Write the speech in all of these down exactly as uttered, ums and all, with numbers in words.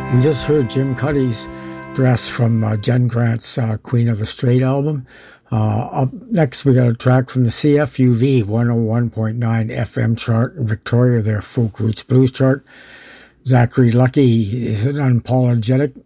We just heard Jim Cuddy's Dress from uh, Jen Grant's uh, Queen of the Straight album. Uh, up next, we got a track from the C F U V one oh one point nine F M chart in Victoria, their folk roots blues chart. Zachary Lucky is an unapologetic,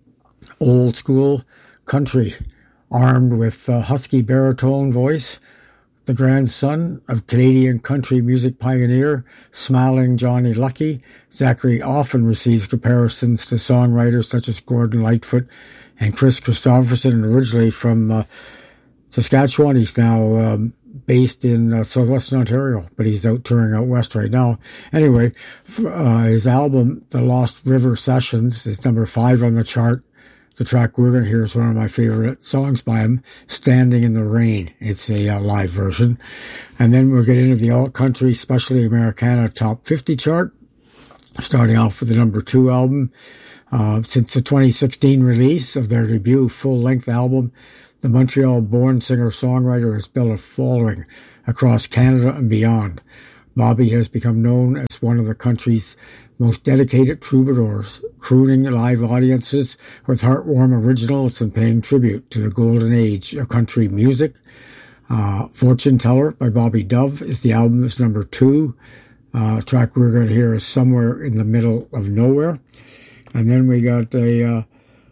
old school country, armed with a husky baritone voice. The grandson of Canadian country music pioneer, smiling Johnny Lucky, Zachary often receives comparisons to songwriters such as Gordon Lightfoot and Chris Christopherson, originally from uh, Saskatchewan. He's now um, based in uh, southwestern Ontario, but he's out touring out west right now. Anyway, uh, his album, The Lost River Sessions, is number five on the chart. The track we're going to hear is one of my favorite songs by him, Standing in the Rain. It's a uh, live version. And then we'll get into the alt-country, especially Americana Top fifty chart, starting off with the number two album. Uh, since the twenty sixteen release of their debut full-length album, the Montreal-born singer-songwriter has built a following across Canada and beyond. Bobby has become known as one of the country's most dedicated troubadours, crooning live audiences with heartwarming originals and paying tribute to the golden age of country music. Uh, Fortune Teller by Bobby Dove is the album that's number two. Uh, track we're going to hear is Somewhere in the Middle of Nowhere. And then we got a uh,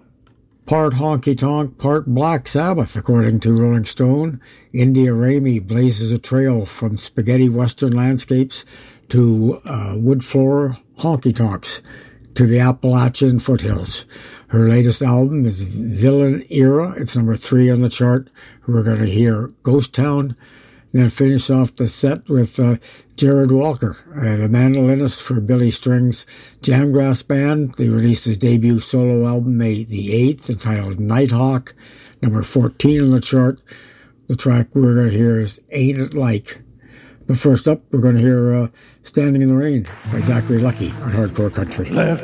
part Honky Tonk, part Black Sabbath, according to Rolling Stone. India Ramey blazes a trail from spaghetti western landscapes to uh, wood floor honky tonks to the Appalachian foothills. Her latest album is Villain Era. It's number three on the chart. We're going to hear Ghost Town. Then finish off the set with uh, Jared Walker, uh, the mandolinist for Billy String's Jamgrass Band. They released his debut solo album May the eighth, entitled Nighthawk, number fourteen on the chart. The track we're going to hear is Ain't It Like. But first up, we're going to hear uh, Standing in the Rain by Zachary Lucky on Hardcore Country. Left